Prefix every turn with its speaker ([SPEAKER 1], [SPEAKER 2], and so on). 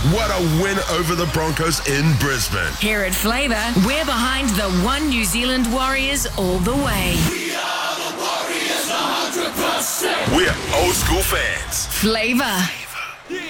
[SPEAKER 1] What a win over the Broncos in Brisbane.
[SPEAKER 2] Here at Flavour, we're behind the One New Zealand Warriors all the way.
[SPEAKER 3] We are the Warriors 100%.
[SPEAKER 1] We're old school fans.
[SPEAKER 2] Flavour.